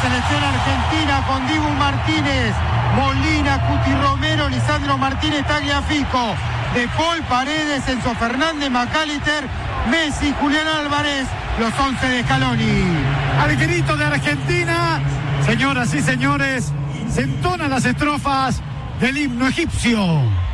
selección argentina con Dibu Martínez, Molina, Cuti Romero, Lisandro Martínez, Tagliafico, De Paul, Paredes, Enzo Fernández, McAllister, Messi, Julián Álvarez, los 11 de Scaloni. Al grito de Argentina, señoras y señores, se entonan las estrofas del himno egipcio.